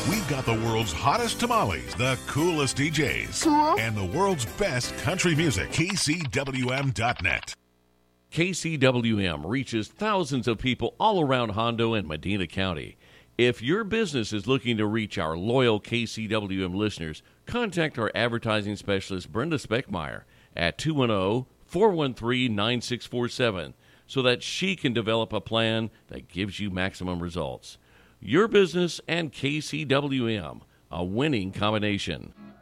We've got the world's hottest tamales, the coolest DJs, and the world's best country music. KCWM.net. KCWM reaches thousands of people all around Hondo and Medina County. If your business is looking to reach our loyal KCWM listeners, contact our advertising specialist, Brenda Speckmeyer, at 210-413-9647 so that she can develop a plan that gives you maximum results. Your business and KCWM, a winning combination.